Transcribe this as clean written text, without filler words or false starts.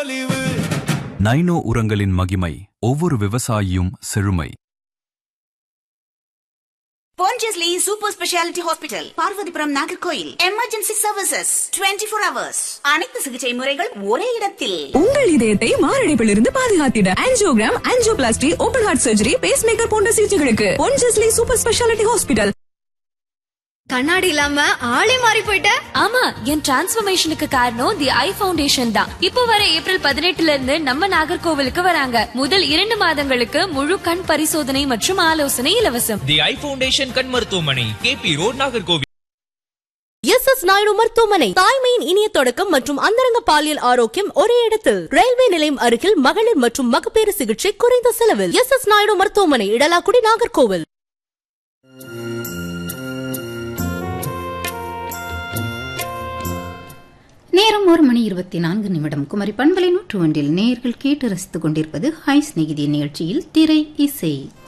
Nano உரங்களின் மகிமை, ஒவ்வொரு விவசாயியும் செழுமை. Pondicherry Super Speciality Hospital, Parvathipuram, Nagercoil. Emergency services 24 hours. அனைத்து சிகிச்சை முறைகள் ஒரே இடத்தில். உங்கள் இதயத்தை மாரடைப்பிலிருந்து பாதுகாத்திட angiogram, angioplasty, open heart surgery, base maker போன்ற சிகிச்சைகளுக்கு Pondicherry Super Speciality Hospital. கண்ணாடி இல்லாம ஆளே மாறி போயிட்ட. ஆமா, என் டிரான்ஸ்ஃபர்மேஷனுக்கு காரணம் தி ஐ ஃபவுண்டேஷன் தான். இப்போ வர ஏப்ரல் 18 இருந்து நம்ம நாகர்கோவிலுக்கு வராங்க. முதல் 2 மாதங்களுக்கு முழு கண் பரிசோதனை மற்றும் ஆலோசனை இலவசம். தி ஐ ஃபவுண்டேஷன் கண் மருத்துவமனை, KP road, Nagercoil. S Naidu மருத்துவமனை, தாய்மையின் இனிய தொடக்கம் மற்றும் அந்தரங்க பாலியல் ஆரோக்கியம் ஒரே இடத்தில். ரயில்வே நிலையம் அருகில் மகளிர் மற்றும் மகப்பேறு சிகிச்சை குறைந்த செலவில். எஸ் நாயுடு மருத்துவமனை, இடலாக்குடி, நாகர்கோவில். நேரம் 1:24 குமரி பண்பலை 101 நேயர்கள் கேட்டு ரசித்துக் கொண்டிருப்பது ஹாய் சிநேகிதி நிகழ்ச்சியில் திரை இசை.